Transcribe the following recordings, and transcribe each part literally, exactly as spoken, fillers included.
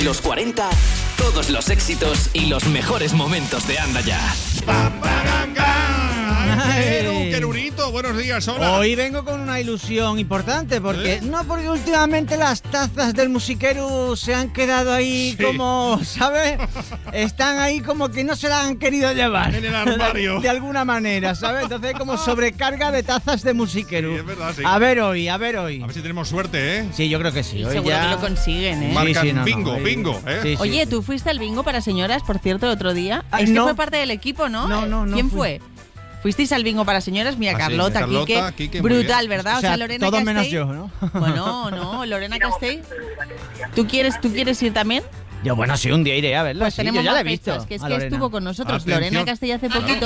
Los cuarenta, todos los éxitos y los mejores momentos de Anda Ya. Querurito, buenos días, hola. Hoy vengo con una ilusión importante, porque ¿Eh? no porque últimamente las tazas del musiquero se han quedado ahí Sí. como, ¿sabes? Están ahí como que no se las han querido llevar. En el armario. De, de alguna manera, ¿sabes? Entonces hay como sobrecarga de tazas de musiquero. Sí, es verdad, sí. A ver hoy, a ver hoy. A ver si tenemos suerte, ¿eh? Sí, yo creo que sí. Hoy Seguro ya... que lo consiguen, ¿eh? Marcan Sí, sí, no, no, bingo, hoy- bingo, ¿eh? Sí, sí, Oye, sí. tú fuiste al bingo para señoras, por cierto, el otro día. Ah, es que no. fue parte del equipo, ¿no? No, no, no ¿Quién fui. fue? Fuisteis al bingo para señoras, mira, Ah, sí, Carlota, Carlota, Quique, Quique, muy brutal, bien. ¿verdad? O sea, Lorena todos Castell. menos yo, ¿no? Bueno, no, Lorena Castell. ¿Tú quieres, ¿Tú quieres ir también? Yo, bueno, sí, un día iré a verla. Pues sí, tenemos yo ya la más he visto. fechas, que es a que Lorena. estuvo con nosotros. Atención. Lorena Castell hace poquito.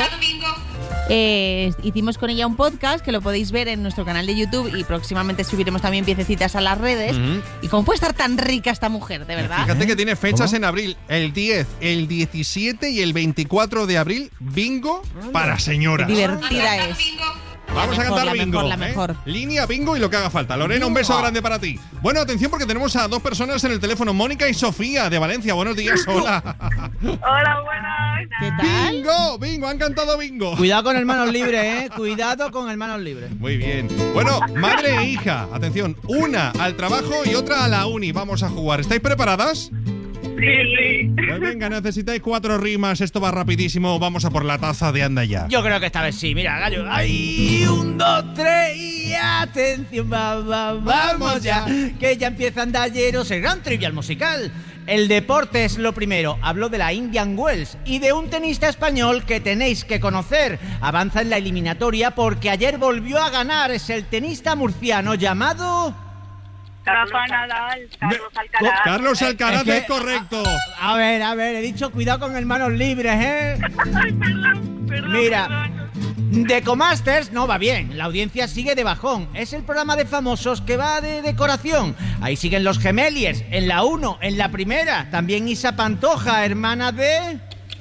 Eh, hicimos con ella un podcast que lo podéis ver en nuestro canal de YouTube y próximamente subiremos también piececitas a las redes. Ujú. Y cómo puede estar tan rica esta mujer, de verdad. Fíjate que tiene fechas ¿Cómo? en abril, el diez, el diecisiete y el veinticuatro de abril, bingo para señoras. Divertida es. Vamos a mejor, cantar la bingo. mejor, la ¿eh? mejor. Línea, bingo y lo que haga falta. Lorena, un beso grande para ti. Bueno, atención porque tenemos a dos personas en el teléfono, Mónica y Sofía de Valencia. Buenos días, hola. Hola, buenas. ¿Qué tal? Bingo, bingo, han cantado bingo. Cuidado con el manos libres, ¿eh? Cuidado con el manos libres. Muy bien. Bueno, madre e hija, atención, una al trabajo y otra a la uni. Vamos a jugar. ¿Estáis preparadas? Sí, sí. Pues venga, necesitáis cuatro rimas, esto va rapidísimo. Vamos a por la taza de Anda Ya. Yo creo que esta vez sí. Mira, gallo. ¡Ay! Un, dos, tres y atención. Va, va, vamos ya. Que ya empieza Andayeros, el gran trivial musical. El deporte es lo primero. Hablo de la Indian Wells y de un tenista español que tenéis que conocer. Avanza en la eliminatoria porque ayer volvió a ganar. Es el tenista murciano llamado... Rafa Nadal, Carlos Me- Alcaraz. Carlos Alcaraz Es que- es correcto. A ver, a ver, he dicho cuidado con el manos libres, ¿eh? Ay, perdón, perdón, Mira, perdón. Decomasters no va bien, la audiencia sigue de bajón. Es el programa de famosos que va de decoración. Ahí siguen los Gemeliers, en la uno, en la primera. También Isa Pantoja, hermana de...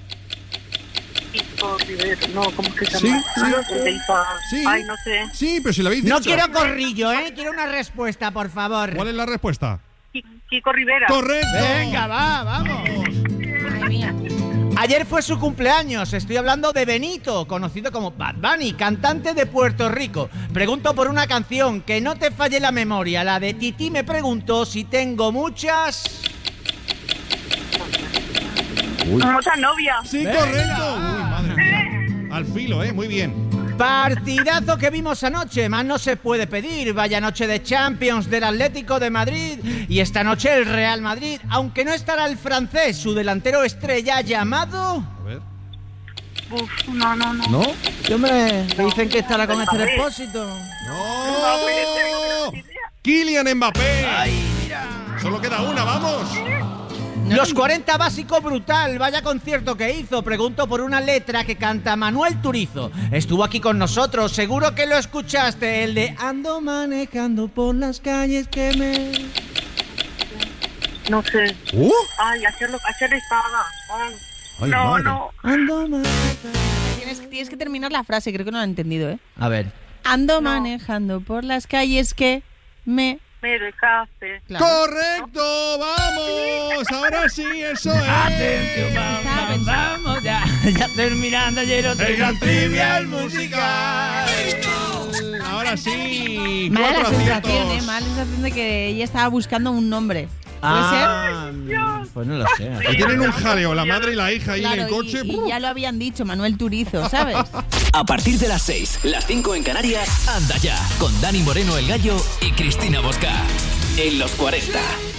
Kiko Rivero, no, ¿cómo es que se Sí, llama? sí. No sé, Isa. Sí. Ay, no sé. Sí, pero si lo habéis dicho. No quiero corrillo, ¿eh? Quiero una respuesta, por favor. ¿Cuál es la respuesta? Ki- Kiko Rivera. ¡Correcto! Venga, va, vamos. Madre mía. Ayer fue su cumpleaños, estoy hablando de Benito, conocido como Bad Bunny, cantante de Puerto Rico. Pregunto por una canción, que no te falle la memoria, la de Titi me preguntó si tengo muchas... Mucha novia. Sí, Venga. correcto. Uy, madre mía. Al filo, ¿eh? Muy bien. Partidazo que vimos anoche, más no se puede pedir. Vaya noche de Champions del Atlético de Madrid y esta noche el Real Madrid, aunque no estará el francés, su delantero estrella llamado... A ver. Uf, no, no, no. ¿No? ¿Qué hombre? Que dicen que estará con este A ver. depósito. ¡No! ¡Kylian Mbappé! Solo queda una, vamos. Los cuarenta básico brutal, vaya concierto que hizo. Pregunto por una letra que canta Manuel Turizo. Estuvo aquí con nosotros, seguro que lo escuchaste. El de ando manejando por las calles que me... No sé. ¡Uh! Ay, ayer, lo, ayer estaba. Ay. Ay, no, madre. no. Ando manejando... Tienes, tienes que terminar la frase, creo que no la he entendido, ¿eh? A ver. Ando No. manejando por las calles que me... Me dejaste. Claro. ¡Correcto! ¡Vamos! Ahora sí, eso es. Atención, Estaba vamos, pensando. vamos, ya, ya terminando ayer otro El gran trivial musical. Ahora sí. Mala la cuatro sensación, aciertos. ¿eh? Mala la sensación de que ella estaba buscando un nombre. ¿Puede Ah, pues no lo sé. Y tienen un jaleo, la madre y la hija ahí ser? en el Claro, coche. y, y ya lo habían dicho, Manuel Turizo, ¿sabes? A partir de las seis, las cinco en Canarias, Anda Ya, con Dani Moreno el Gallo y Cristina Bosca. En los cuarenta.